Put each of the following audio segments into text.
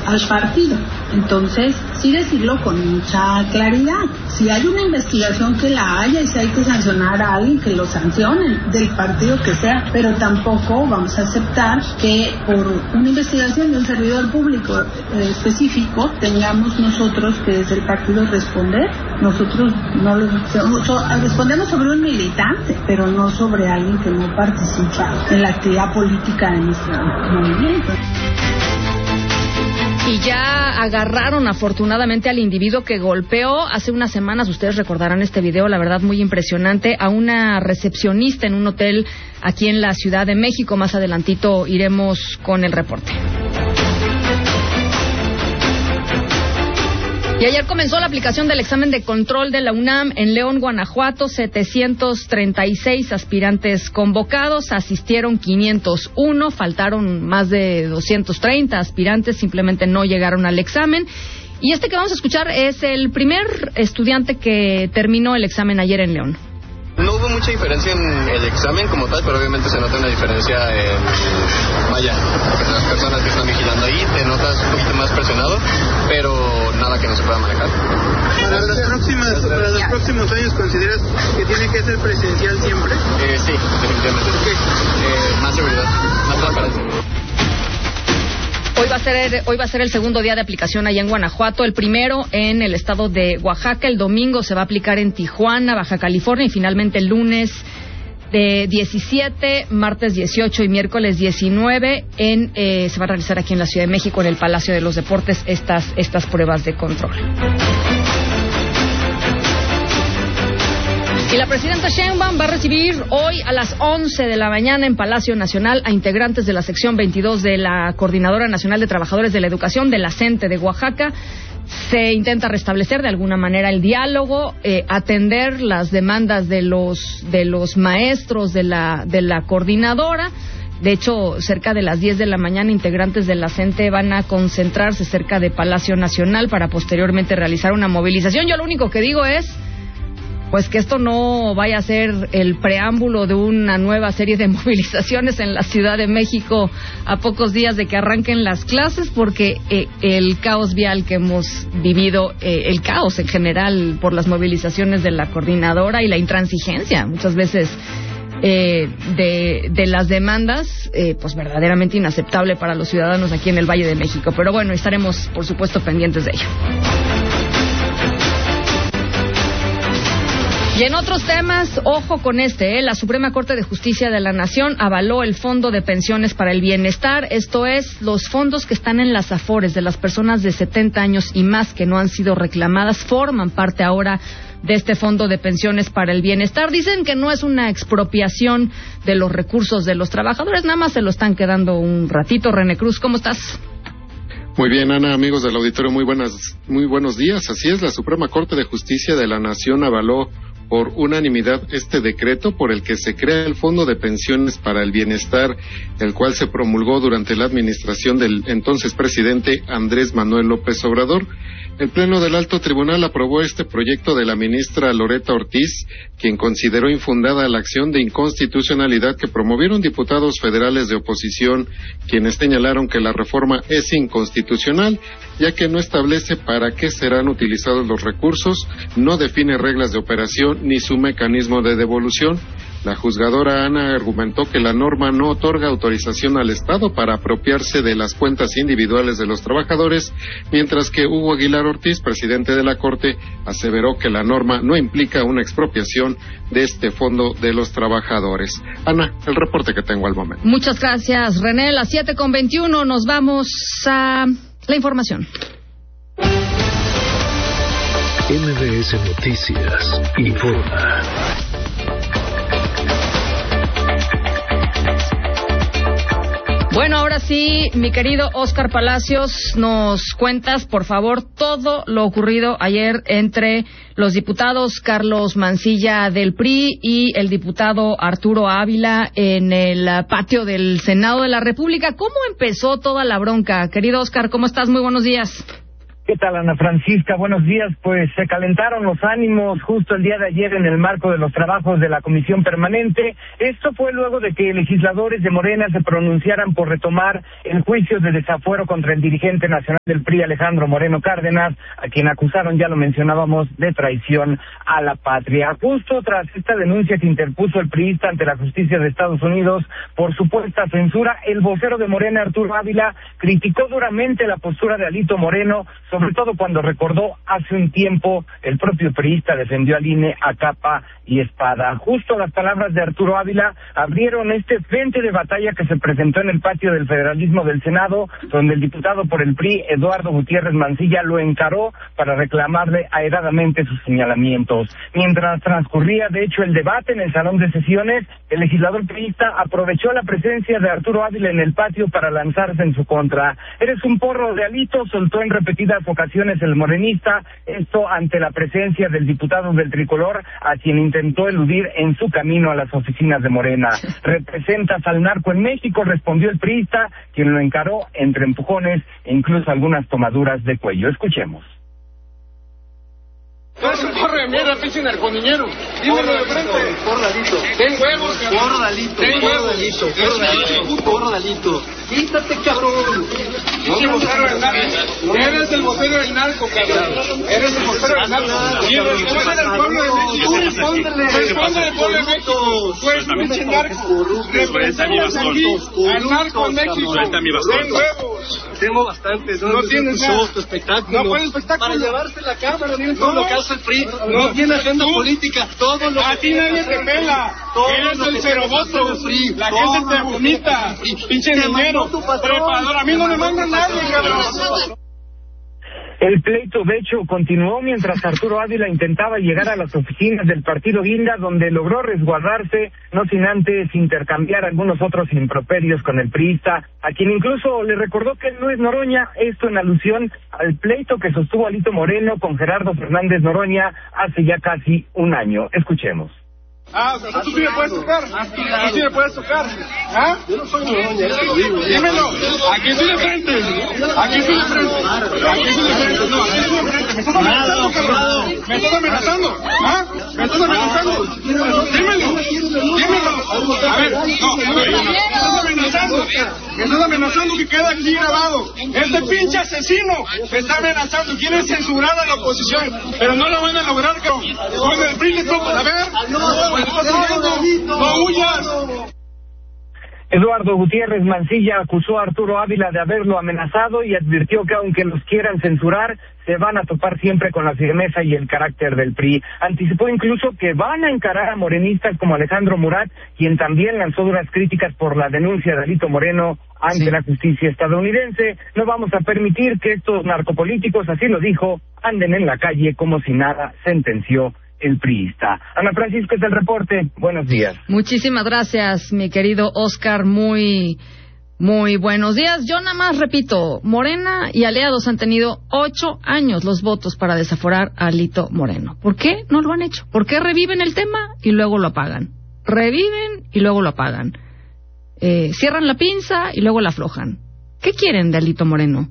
al partido. Entonces, sí decirlo con mucha claridad. Si hay una investigación, que la haya, y si hay que sancionar a alguien, que lo sancionen, del partido que sea, pero tampoco vamos a aceptar que por una investigación de un servidor público específico tengamos nosotros que desde el partido responder. Nosotros no respondemos sobre un militante, pero no sobre alguien que no participa en la actividad política de nuestro movimiento. Y ya agarraron afortunadamente al individuo que golpeó hace unas semanas, ustedes recordarán este video, la verdad muy impresionante, a una recepcionista en un hotel aquí en la Ciudad de México. Más adelantito iremos con el reporte. Y ayer comenzó la aplicación del examen de control de la UNAM en León, Guanajuato. 736 aspirantes convocados, asistieron 501, faltaron más de 230 aspirantes, simplemente no llegaron al examen. Y este que vamos a escuchar es el primer estudiante que terminó el examen ayer en León. No hubo mucha diferencia en el examen como tal, pero obviamente se nota una diferencia en las personas que están vigilando ahí. Te notas un poquito más presionado, pero nada que no se pueda manejar. Para los próximos años, ¿consideras que tiene que ser presencial siempre? Sí, definitivamente. ¿Por qué? Más seguridad, más transparencia. Hoy va a ser el segundo día de aplicación allá en Guanajuato, el primero en el estado de Oaxaca, el domingo se va a aplicar en Tijuana, Baja California, y finalmente el lunes de 17, martes 18 y miércoles 19 se va a realizar aquí en la Ciudad de México, en el Palacio de los Deportes, estas pruebas de control. Y la presidenta Sheinbaum va a recibir hoy a las 11 de la mañana en Palacio Nacional a integrantes de la sección 22 de la Coordinadora Nacional de Trabajadores de la Educación de la CENTE de Oaxaca. Se intenta restablecer de alguna manera el diálogo, atender las demandas de los maestros de la coordinadora. De hecho, cerca de las 10 de la mañana, integrantes de la CENTE van a concentrarse cerca de Palacio Nacional para posteriormente realizar una movilización. Yo lo único que digo es pues que esto no vaya a ser el preámbulo de una nueva serie de movilizaciones en la Ciudad de México a pocos días de que arranquen las clases, porque el caos vial que hemos vivido, el caos en general por las movilizaciones de la coordinadora y la intransigencia muchas veces de las demandas, pues verdaderamente inaceptable para los ciudadanos aquí en el Valle de México. Pero bueno, estaremos por supuesto pendientes de ello. Y en otros temas, ojo con la Suprema Corte de Justicia de la Nación avaló el Fondo de Pensiones para el Bienestar, esto es, los fondos que están en las AFORES de las personas de 70 años y más que no han sido reclamadas, forman parte ahora de este Fondo de Pensiones para el Bienestar. Dicen que no es una expropiación de los recursos de los trabajadores, nada más se lo están quedando un ratito. René Cruz, ¿cómo estás? Muy bien, Ana, amigos del auditorio, muy buenos días. Así es, la Suprema Corte de Justicia de la Nación avaló por unanimidad este decreto por el que se crea el Fondo de Pensiones para el Bienestar, el cual se promulgó durante la administración del entonces presidente Andrés Manuel López Obrador. El Pleno del Alto Tribunal aprobó este proyecto de la ministra Loretta Ortiz, quien consideró infundada la acción de inconstitucionalidad que promovieron diputados federales de oposición, quienes señalaron que la reforma es inconstitucional, ya que no establece para qué serán utilizados los recursos, no define reglas de operación ni su mecanismo de devolución. La juzgadora Ana argumentó que la norma no otorga autorización al Estado para apropiarse de las cuentas individuales de los trabajadores, mientras que Hugo Aguilar Ortiz, presidente de la Corte, aseveró que la norma no implica una expropiación de este fondo de los trabajadores. Ana, el reporte que tengo al momento. Muchas gracias, René. Las 7:21 nos vamos a la información. MBS Noticias informa. Bueno, ahora sí, mi querido Óscar Palacios, nos cuentas, por favor, todo lo ocurrido ayer entre los diputados Carlos Mancilla del PRI y el diputado Arturo Ávila en el patio del Senado de la República. ¿Cómo empezó toda la bronca? Querido Óscar, ¿cómo estás? Muy buenos días. ¿Qué tal, Ana Francisca? Buenos días. Pues se calentaron los ánimos justo el día de ayer en el marco de los trabajos de la Comisión Permanente. Esto fue luego de que legisladores de Morena se pronunciaran por retomar el juicio de desafuero contra el dirigente nacional del PRI, Alejandro Moreno Cárdenas, a quien acusaron, ya lo mencionábamos, de traición a la patria. Justo tras esta denuncia que interpuso el priista ante la justicia de Estados Unidos por supuesta censura, el vocero de Morena, Arturo Ávila, criticó duramente la postura de Alito Moreno, sobre todo cuando recordó hace un tiempo el propio priista defendió al INE a capa y espada. Justo las palabras de Arturo Ávila abrieron este frente de batalla que se presentó en el patio del federalismo del Senado, donde el diputado por el PRI, Eduardo Gutiérrez Mancilla, lo encaró para reclamarle airadamente sus señalamientos. Mientras transcurría, de hecho, el debate en el salón de sesiones, el legislador priista aprovechó la presencia de Arturo Ávila en el patio para lanzarse en su contra. Eres un porro de Alito, soltó en repetidas ocasiones el morenista, esto ante la presencia del diputado del Tricolor, a quien intentó eludir en su camino a las oficinas de Morena. ¿Representas al narco en México?, respondió el priista, quien lo encaró entre empujones e incluso algunas tomaduras de cuello. Escuchemos. No es un porro de mierda, pinche narconiñero. Dímelo de frente. Porro Alito. Ten huevos, cabrón. Porro Alito. Ten huevos. Porro Alito. Quítate, cabrón. Eres el vocero del narco, cabrón. Eres el vocero del narco. Y responde al pueblo de México. Respóndele al pueblo de México. Tú eres un pinche narco. Representas aquí al narco en México. Ten huevos. Tengo bastantes. No tienes nada. Tu espectáculo. No puedes espectáculo. Para llevarse la cámara, miren todo lo que hace el PRI. No tiene agenda política. Todo lo a ti nadie te pela. Eres el ceroboso. La gente te bonita. Pinche dinero. Preparador. A mí no me mandan nadie, cabrón. El pleito, de hecho, continuó mientras Arturo Ávila intentaba llegar a las oficinas del partido Guinda, donde logró resguardarse, no sin antes intercambiar algunos otros improperios con el priista, a quien incluso le recordó que él no es Noroña, esto en alusión al pleito que sostuvo Alito Moreno con Gerardo Fernández Noroña hace ya casi un año. Escuchemos. O sea, tú sí me puedes tocar. Tú sí me puedes tocar. ¿Ah? Yo no soy Noroña, eso lo digo. Dímelo. Aquí sí de frente. Aquí sí de frente. Aquí sí de frente. No, aquí sí de frente. Me estás amenazando, cabrón. Me estás amenazando. ¿Ah? Me estás amenazando. Dímelo. Dímelo. A ver, no. Me estás amenazando. Me estás amenazando que queda aquí grabado. Este pinche asesino me está amenazando. Quiere censurar a la oposición. Pero no lo van a lograr, cabrón. Con el PRI les toca. A ver. ¡No huyas! Eduardo Gutiérrez Mancilla acusó a Arturo Ávila de haberlo amenazado y advirtió que aunque los quieran censurar, se van a topar siempre con la firmeza y el carácter del PRI. Anticipó incluso que van a encarar a morenistas como Alejandro Murat, quien también lanzó duras críticas por la denuncia de Alito Moreno ante la justicia estadounidense. No vamos a permitir que estos narcopolíticos, así lo dijo, anden en la calle como si nada, sentenció el priista. Ana Francisca, es el reporte. Buenos días. Muchísimas gracias, mi querido Oscar. Muy buenos días. Yo nada más repito, Morena y aliados han tenido 8 años los votos para desaforar a Alito Moreno. ¿Por qué no lo han hecho? ¿Por qué reviven el tema y luego lo apagan? Reviven y luego lo apagan. Cierran la pinza y luego la aflojan. ¿Qué quieren de Alito Moreno?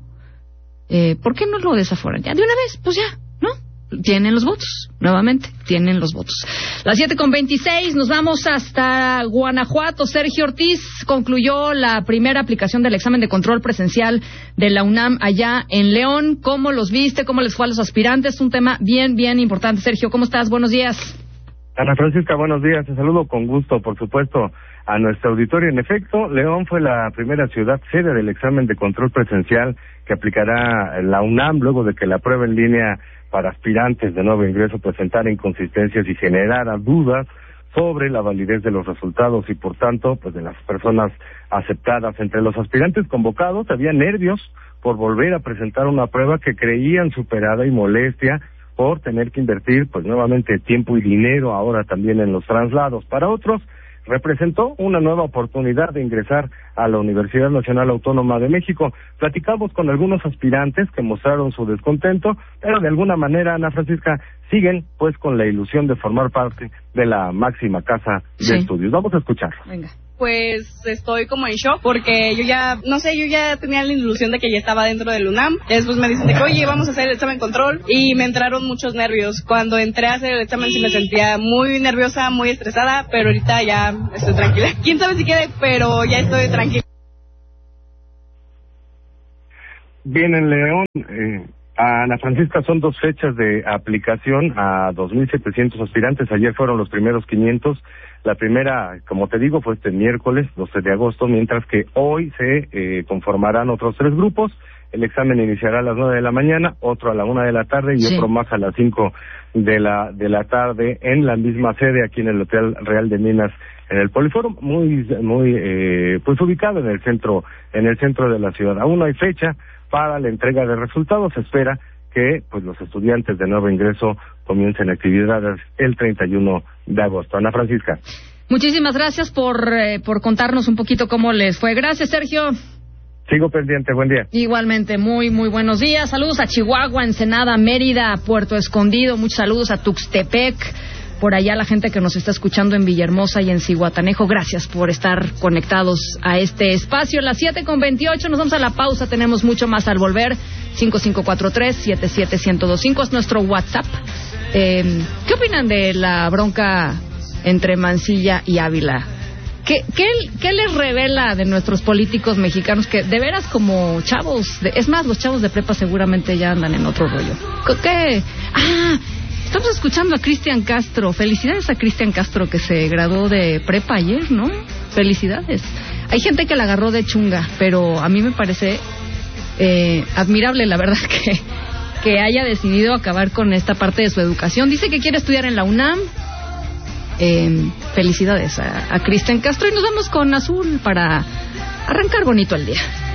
¿Por qué no lo desaforan? Ya, de una vez, pues ya, ¿no? Tienen los votos, nuevamente, tienen los votos. Las 7:26, nos vamos hasta Guanajuato. Sergio Ortiz concluyó la primera aplicación del examen de control presencial de la UNAM allá en León. ¿Cómo los viste? ¿Cómo les fue a los aspirantes? Un tema bien importante. Sergio, ¿cómo estás? Buenos días. Ana Francisca, buenos días. Te saludo con gusto, por supuesto, a nuestro auditorio. En efecto, León fue la primera ciudad sede del examen de control presencial que aplicará la UNAM luego de que la prueba en línea para aspirantes de nuevo ingreso presentara inconsistencias y generara dudas sobre la validez de los resultados y, por tanto, pues de las personas aceptadas. Entre los aspirantes convocados había nervios por volver a presentar una prueba que creían superada y molestia por tener que invertir, pues nuevamente, tiempo y dinero ahora también en los traslados. Para otros, representó una nueva oportunidad de ingresar a la Universidad Nacional Autónoma de México. Platicamos con algunos aspirantes que mostraron su descontento, pero de alguna manera, Ana Francisca, siguen pues con la ilusión de formar parte de la máxima casa de estudios. Vamos a escucharlo. Venga. pues estoy como en shock porque yo ya tenía la ilusión de que ya estaba dentro del UNAM. Y después me dicen de que, oye, vamos a hacer el examen control y me entraron muchos nervios. Cuando entré a hacer el examen sí me sentía muy nerviosa, muy estresada, pero ahorita ya estoy tranquila. Quién sabe si quiere, pero ya estoy tranquila. Bien, en León, Ana Francisca, son 2 fechas de aplicación a 2.700 aspirantes. Ayer fueron los primeros 500. La primera, como te digo, fue este miércoles, 12 de agosto, mientras que hoy se conformarán otros 3 grupos. El examen iniciará a las 9 de la mañana, otro a la 1 de la tarde y otro más a las 5 de la tarde en la misma sede, aquí en el Hotel Real de Minas, en el Poliforum, pues ubicado en el centro de la ciudad. Aún no hay fecha para la entrega de resultados. Se espera que pues los estudiantes de nuevo ingreso comiencen actividades el 31 de agosto. Ana Francisca. Muchísimas gracias por contarnos un poquito cómo les fue. Gracias, Sergio. Sigo pendiente, buen día. Igualmente, muy buenos días. Saludos a Chihuahua, Ensenada, Mérida, Puerto Escondido. Muchos saludos a Tuxtepec. Por allá la gente que nos está escuchando en Villahermosa y en Zihuatanejo, gracias por estar conectados a este espacio. Las 7:28, nos vamos a la pausa, tenemos mucho más al volver. 5543-77125 es nuestro WhatsApp. ¿Qué opinan de la bronca entre Mancilla y Ávila? ¿Qué les revela de nuestros políticos mexicanos que de veras como chavos, es más, los chavos de prepa seguramente ya andan en otro rollo? ¿Qué? Estamos escuchando a Cristian Castro. Felicidades a Cristian Castro que se graduó de prepa ayer, ¿no? Felicidades. Hay gente que la agarró de chunga, pero a mí me parece admirable, la verdad, que haya decidido acabar con esta parte de su educación. Dice que quiere estudiar en la UNAM. Felicidades a Cristian Castro y nos vamos con Azul para arrancar bonito el día.